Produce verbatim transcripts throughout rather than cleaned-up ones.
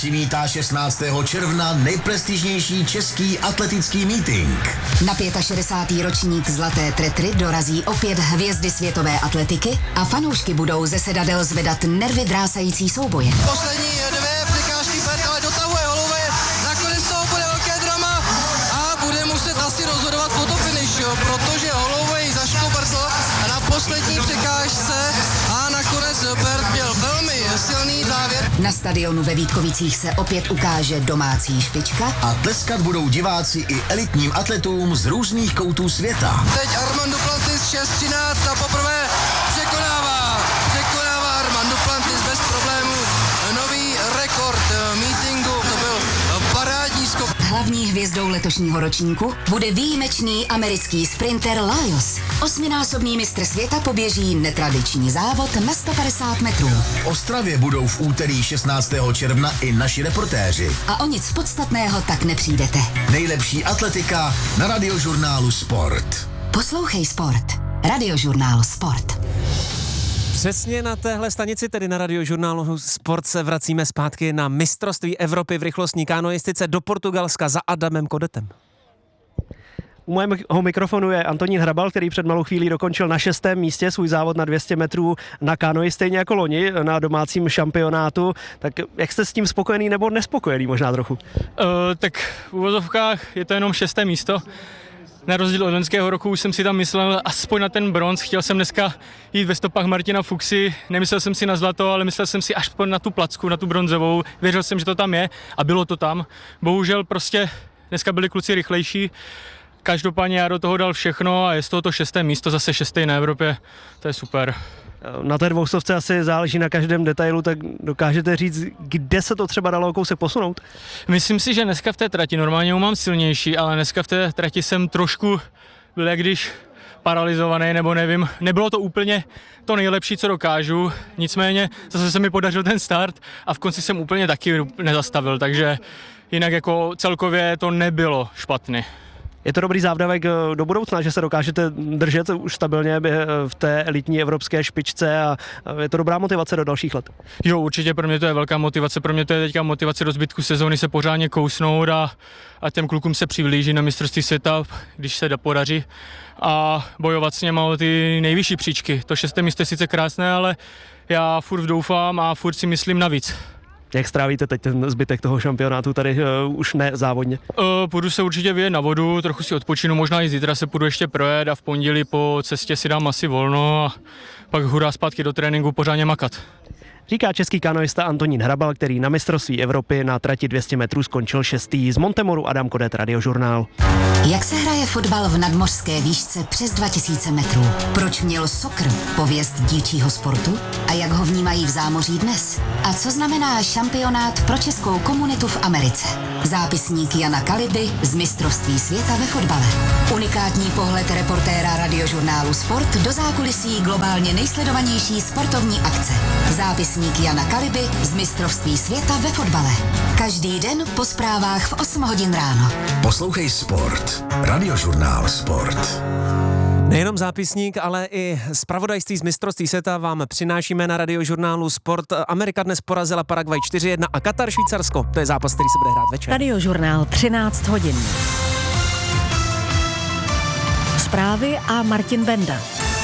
Vítá šestnáctého června nejprestižnější český atletický meeting. Na šedesátý pátý ročník Zlaté tretry dorazí opět hvězdy světové atletiky a fanoušky budou ze sedadel zvedat nervy drásající souboje. Poslední dvě překážky Bert ale dotahuje Holloway, nakonec toho bude velké drama a bude muset asi rozhodovat fotofinish, protože Holloway zaškobrtl a na poslední překážce a nakonec Bert měl velmi silný závěr. Na stadionu ve Vítkovicích se opět ukáže domácí špička a tleskat budou diváci i elitním atletům z různých koutů světa. Teď Armand Duplantis šest třináct a poprvé překonává, překonává Armand Duplantis bez problémů. Nový rekord meetingu, to byl parádní skok. Hlavní hvězdou letošního ročníku bude výjimečný americký sprinter Lajos. Osminásobný mistr světa poběží netradiční závod na sto padesát metrů. V Ostravě budou v úterý šestnáctého června i naši reportéři. A o nic podstatného tak nepřijdete. Nejlepší atletika na Radiožurnálu Sport. Poslouchej Sport. Radiožurnál Sport. Přesně na téhle stanici, tedy na Radiožurnálu Sport, se vracíme zpátky na mistrovství Evropy v rychlostní kanoistice do Portugalska za Adamem Kodetem. U mého mikrofonu je Antonín Hrabal, který před malou chvílí dokončil na šestém místě svůj závod na dvě stě metrů na kánoi, stejně jako loni na domácím šampionátu. Tak jak jste s tím spokojený nebo nespokojený možná trochu? Uh, tak v uvozovkách je to jenom šesté místo. Na rozdíl od loňského roku už jsem si tam myslel aspoň na ten bronz. Chtěl jsem dneska jít ve stopách Martina Fuxy, nemyslel jsem si na zlato, ale myslel jsem si až na tu placku, na tu bronzovou. Věřil jsem, že to tam je a bylo to tam. Bohužel prostě dneska byli kluci rychlejší. Každopádně já do toho dal všechno a je z toho to šesté místo, zase šesté na Evropě. To je super. Na té dvoustovce asi záleží na každém detailu, tak dokážete říct, kde se to třeba dalo kousek posunout? Myslím si, že dneska v té trati, normálně mám silnější, ale dneska v té trati jsem trošku byl jak když paralizovaný, nebo nevím, nebylo to úplně to nejlepší, co dokážu, nicméně zase se mi podařil ten start a v konci jsem úplně taky nezastavil, takže jinak jako celkově to nebylo špatný. Je to dobrý závdavek do budoucna, že se dokážete držet už stabilně v té elitní evropské špičce a je to dobrá motivace do dalších let? Jo, určitě pro mě to je velká motivace, pro mě to je teďka motivace do zbytku sezóny se pořádně kousnout a, a těm klukům se přiblíží na mistrovství světa, když se podaří a bojovat s něma o ty nejvyšší příčky. To šesté místo je sice krásné, ale já furt doufám a furt si myslím navíc. Jak strávíte teď ten zbytek toho šampionátu tady uh, už ne závodně? Uh, půjdu se určitě vyjet na vodu, trochu si odpočinu, možná i zítra se půjdu ještě projet a v pondělí po cestě si dám asi volno a pak hurá zpátky do tréninku pořádně makat. Říká český kanoista Antonín Hrabal, který na mistrovství Evropy na trati dvě stě metrů skončil šestý. Z Montemoru Adam Kodet, Radiožurnál. Jak se hraje fotbal v nadmořské výšce přes dva tisíce metrů? Proč měl soccer pověst díčího sportu? A jak ho vnímají v zámoří dnes? A co znamená šampionát pro českou komunitu v Americe? Zápisník Jana Kaliby z mistrovství světa ve fotbale. Unikátní pohled reportéra Radiožurnálu Sport do zákulisí globálně nejsledovanější sportovní akce. Zápisník Jana Kaliby z mistrovství světa ve fotbale. Každý den po zprávách v osm hodin ráno. Poslouchej Sport. Radiožurnál Sport. Nejenom zápisník, ale i zpravodajství z mistrovství světa vám přinášíme na Radiožurnálu Sport. Amerika dnes porazila Paraguay čtyři jedna a Katar Švýcarsko. To je zápas, který se bude hrát večer. Radiožurnál třináct hodin. Zprávy a Martin Benda.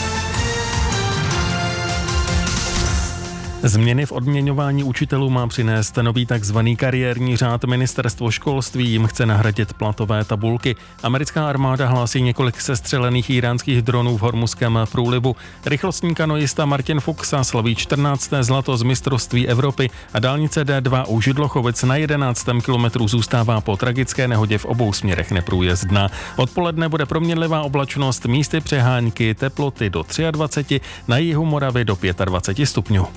Změny v odměňování učitelů má přinést nový takzvaný kariérní řád. Ministerstvo školství jim chce nahradit platové tabulky. Americká armáda hlásí několik sestřelených iránských dronů v Hormuzském průlivu. Rychlostní kanoista Martin Fuxa slaví čtrnácté zlato z mistrovství Evropy a dálnice D dva u Židlochovic na jedenáctém kilometru zůstává po tragické nehodě v obou směrech neprůjezdná. Odpoledne bude proměnlivá oblačnost, místy přehánky, teploty do dvacet tři, na jihu Moravy do dvacet pět stupňů.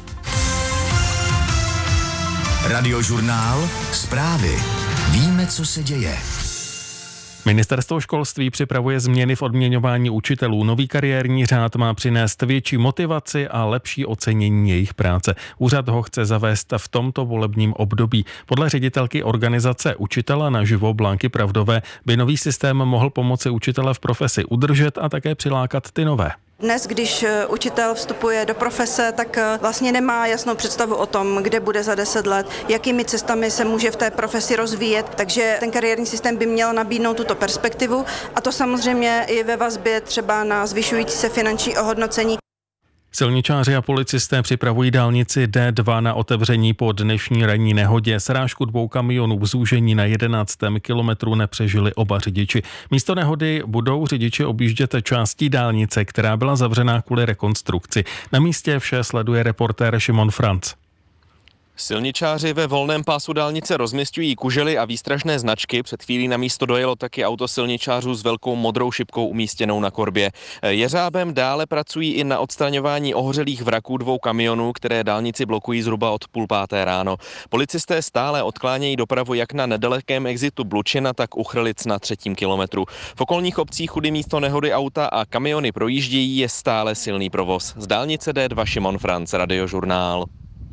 Radiožurnál Zprávy. Víme, co se děje. Ministerstvo školství připravuje změny v odměňování učitelů. Nový kariérní řád má přinést větší motivaci a lepší ocenění jejich práce. Úřad ho chce zavést v tomto volebním období. Podle ředitelky organizace Učitela naživo Blanky Pravdové by nový systém mohl pomoci učitele v profesi udržet a také přilákat ty nové. Dnes, když učitel vstupuje do profese, tak vlastně nemá jasnou představu o tom, kde bude za deset let, jakými cestami se může v té profesi rozvíjet, takže ten kariérní systém by měl nabídnout tuto perspektivu a to samozřejmě i ve vazbě třeba na zvyšující se finanční ohodnocení. Silničáři a policisté připravují dálnici D dva na otevření po dnešní ranní nehodě. Srážku dvou kamionů v zúžení na jedenáctém kilometru nepřežili oba řidiči. Místo nehody budou řidiči objíždět částí dálnice, která byla zavřená kvůli rekonstrukci. Na místě vše sleduje reportér Šimon Franc. Silničáři ve volném pásu dálnice rozmisťují kužely a výstražné značky. Před chvílí na místo dojelo taky auto silničářů s velkou modrou šipkou umístěnou na korbě. Jeřábem dále pracují i na odstraňování ohořelých vraků dvou kamionů, které dálnici blokují zhruba od půl páté ráno. Policisté stále odklánějí dopravu jak na nedalekém exitu Blučina, tak u Chrlic na třetím kilometru. V okolních obcích, kudy místo nehody auta a kamiony projíždějí, je stále silný provoz. Z dálnice D dva Šimon Franc, Radiožurnál.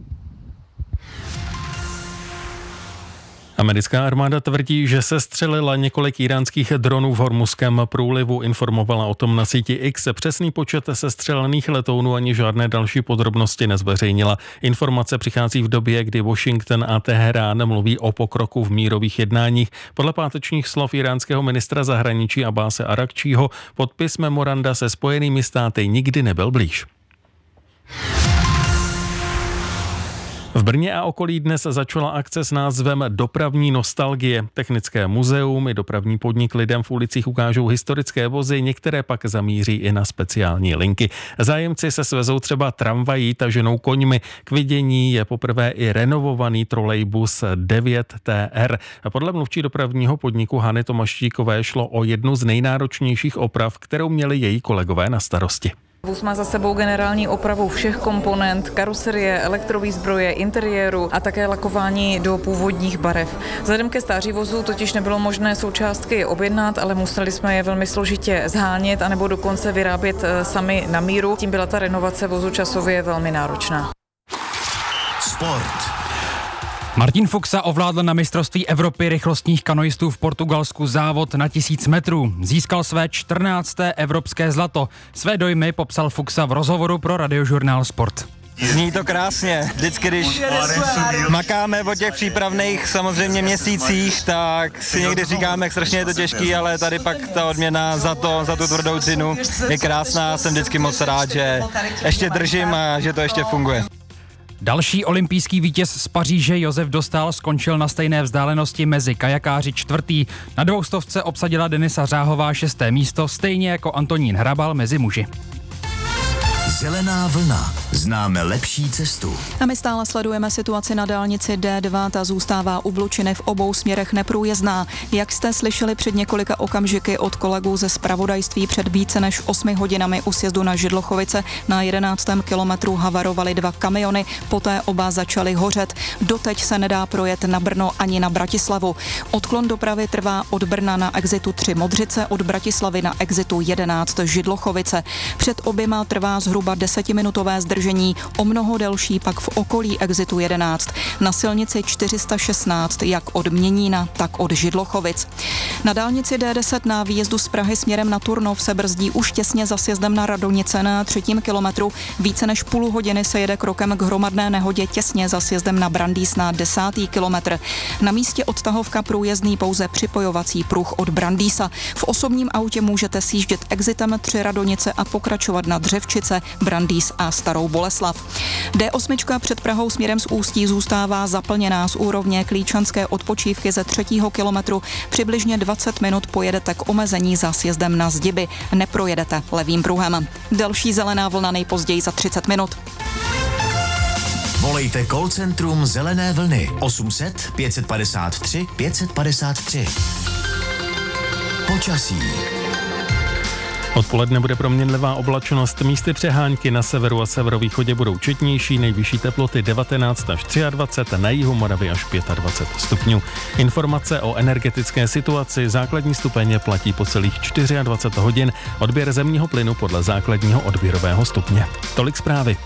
Americká armáda tvrdí, že se střelila několik iránských dronů v Hormuzském průlivu. Informovala o tom na síti X. Přesný počet sestřelených letounů ani žádné další podrobnosti nezveřejnila. Informace přichází v době, kdy Washington a Teherán mluví o pokroku v mírových jednáních. Podle pátečních slov iránského ministra zahraničí Abáse Arakčího podpis memoranda se Spojenými státy nikdy nebyl blíž. V Brně a okolí dnes začala akce s názvem Dopravní nostalgie. Technické muzeum i dopravní podnik lidem v ulicích ukážou historické vozy, některé pak zamíří i na speciální linky. Zájemci se svezou třeba tramvají taženou koňmi. K vidění je poprvé i renovovaný trolejbus devět T R. A podle mluvčí dopravního podniku Hany Tomaštíkové šlo o jednu z nejnáročnějších oprav, kterou měli její kolegové na starosti. Vůz má za sebou generální opravu všech komponent, karoserie, elektrovýzbroje, interiéru a také lakování do původních barev. Vzhledem ke stáří vozu totiž nebylo možné součástky objednat, ale museli jsme je velmi složitě zhánět anebo dokonce vyrábět sami na míru. Tím byla ta renovace vozu časově velmi náročná. Sport. Martin Fuxa ovládl na mistrovství Evropy rychlostních kanoistů v Portugalsku závod na tisíc metrů. Získal své čtrnácté evropské zlato. Své dojmy popsal Fuxa v rozhovoru pro Radiožurnál Sport. Zní to krásně. Vždycky, když makáme o těch přípravných samozřejmě měsících, tak si někdy říkáme, jak strašně je to těžký, ale tady pak ta odměna za to, za tu tvrdou cenu je krásná. Jsem vždycky moc rád, že ještě držím a že to ještě funguje. Další olympijský vítěz z Paříže Josef Dostál skončil na stejné vzdálenosti mezi kajakáři čtvrtý. Na dvoustovce obsadila Denisa Řáhová šesté místo, stejně jako Antonín Hrabal mezi muži. Zelená vlna. Známe lepší cestu. A my stále sledujeme situaci na dálnici D dva, ta zůstává u Blučiny v obou směrech neprůjezdná. Jak jste slyšeli před několika okamžiky od kolegů ze zpravodajství, před více než osmi hodinami u sjezdu na Židlochovice na jedenáctém kilometru havarovaly dva kamiony, poté oba začaly hořet. Doteď se nedá projet na Brno ani na Bratislavu. Odklon dopravy trvá od Brna na exitu tři Modřice, od Bratislavy na exitu jedenáct Židlochovice. Před oběma trvá zhruba desetiminutové zdržení, o mnoho delší pak v okolí exitu jedenáct. Na silnici čtyři sta šestnáct jak od Měnína, tak od Židlochovic. Na dálnici D deset na výjezdu z Prahy směrem na Turnov se brzdí už těsně za sjezdem na Radonice na třetím kilometru. Více než půl hodiny se jede krokem k hromadné nehodě těsně za sjezdem na Brandýs na desátý kilometr. Na místě odtahovka průjezdný pouze připojovací pruh od Brandýsa. V osobním autě můžete sjíždět exitem tři Radonice a pokračovat na Dřevčice, Brandýs a Starou Boleslav. D osm před Prahou směrem z Ústí zůstává zaplněná z úrovně Klíčanské odpočívky ze třetího kilometru. Přibližně dvacet minut pojedete k omezení za sjezdem na Zdiby. Neprojedete levým pruhem. Další zelená vlna nejpozději za třicet minut. Volejte call centrum Zelené vlny osm set pět padesát tři pět padesát tři. Počasí. Odpoledne bude proměnlivá oblačnost, místy přehánky na severu a severovýchodě budou četnější, nejvyšší teploty devatenáct až dvacet tři, na jihu Moravy až dvacet pět stupňů. Informace o energetické situaci, základní stupeně platí po celých dvacet čtyři hodin, odběr zemního plynu podle základního odběrového stupně. Tolik zprávy.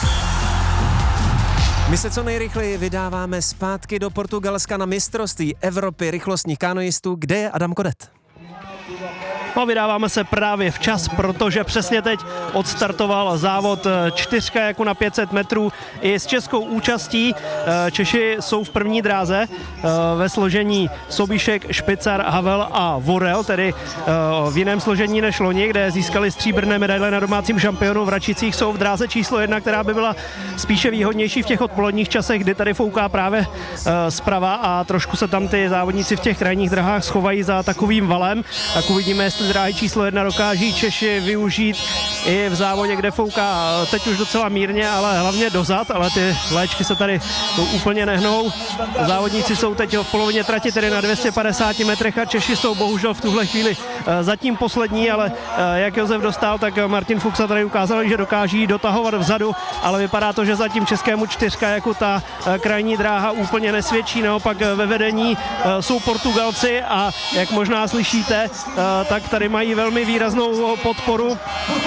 My se co nejrychleji vydáváme zpátky do Portugalska na mistrovství Evropy rychlostních kanoistů, kde je Adam Kodet. No a vydáváme se právě včas, protože přesně teď odstartoval závod čtyřkajaku na pět set metrů i s českou účastí. Češi jsou v první dráze ve složení Sobíšek, Špicar, Havel a Vorel, tedy v jiném složení než loni, kde získali stříbrné medaile na domácím šampionu v Račicích. Jsou v dráze číslo jedna, která by byla spíše výhodnější v těch odpoledních časech, kdy tady fouká právě zprava a trošku se tam ty závodníci v těch krajních drahách schovají za takovým valem. Tak uvidíme, jestli dráhy číslo jedna dokáží Češi využít i v závodě, kde fouká teď už docela mírně, ale hlavně dozad, ale ty léčky se tady úplně nehnou. Závodníci jsou teď v polovině trati, tedy na dvě stě padesát metrech a Češi jsou bohužel v tuhle chvíli zatím poslední, ale jak Josef Dostál, tak Martin Fuchs tady ukázali, že dokáží dotahovat vzadu, ale vypadá to, že zatím českému čtyřkajaku ta krajní dráha úplně nesvědčí, naopak ve vedení jsou Portugalci a jak možná slyšíte, tak tady mají velmi výraznou podporu.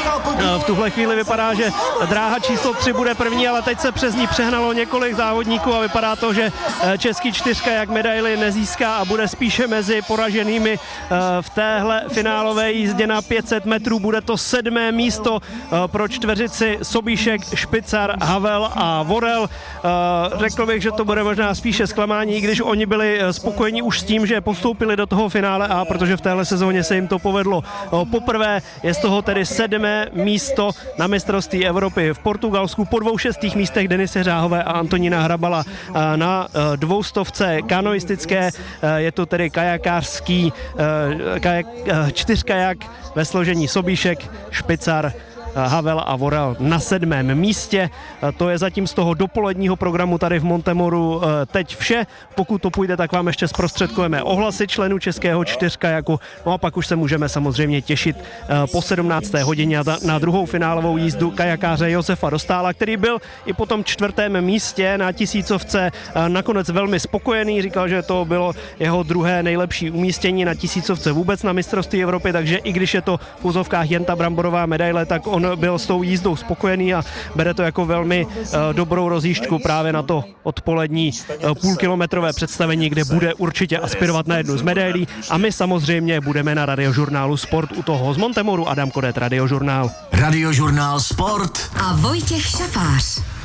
V tuhle chvíli vypadá, že dráha číslo tři bude první, ale teď se přes ní přehnalo několik závodníků a vypadá to, že český čtyřkajak medaili nezíská a bude spíše mezi poraženými v téhle finálové jízdě na pět set metrů. Bude to sedmé místo pro čtveřici Sobíšek, Špicar, Havel a Vorel. Řekl bych, že to bude možná spíše zklamání, i když oni byli spokojení už s tím, že postoupili do toho finále A, protože v téhle sezóně se jim to povedlo poprvé. Je z toho tedy sedmé místo na mistrovství Evropy v Portugalsku po dvou šestých místech Denise Řáhové a Antonína Hrabala na dvoustovce kanoistické. Je to tedy kajakářský kajak, čtyřkajak ve složení Sobíšek, Špicar, Havel a Vorel na sedmém místě. To je zatím z toho dopoledního programu tady v Montemoru teď vše. Pokud to půjde, tak vám ještě zprostředkujeme ohlasy členů českého čtyřkajaku. No a pak už se můžeme samozřejmě těšit po sedmnácté hodině na druhou finálovou jízdu kajakáře Josefa Dostála, který byl i po tom čtvrtém místě na tisícovce nakonec velmi spokojený. Říkal, že to bylo jeho druhé nejlepší umístění na tisícovce vůbec na mistrovství Evropy, takže i když je to v úzovkách jen ta bramborová medaile, tak on byl s tou jízdou spokojený a bere to jako velmi uh, dobrou rozjížďku právě na to odpolední uh, půlkilometrové představení, kde bude určitě aspirovat na jednu z medailí a my samozřejmě budeme na Radiožurnálu Sport u toho z Montemoru. Adam Kodet, Radiožurnál. Radiožurnál Sport a Vojtěch Šafář.